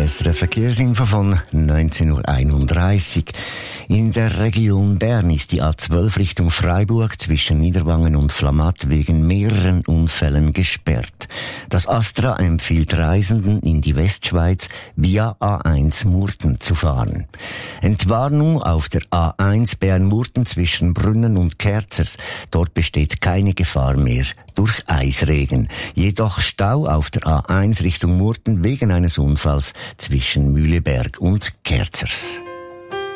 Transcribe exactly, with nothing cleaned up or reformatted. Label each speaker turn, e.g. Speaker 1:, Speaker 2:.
Speaker 1: S R F Verkehrsinfo von neunzehn Uhr einunddreißig. In der Region Bern ist die A zwölf Richtung Freiburg zwischen Niederwangen und Flamatt wegen mehreren Unfällen gesperrt. Das Astra empfiehlt Reisenden in die Westschweiz via A eins Murten zu fahren. Entwarnung auf der A eins Bern-Murten zwischen Brünnen und Kerzers. Dort besteht keine Gefahr mehr durch Eisregen. Jedoch Stau auf der A eins Richtung Murten wegen eines Unfalls zwischen Mühleberg und Kerzers.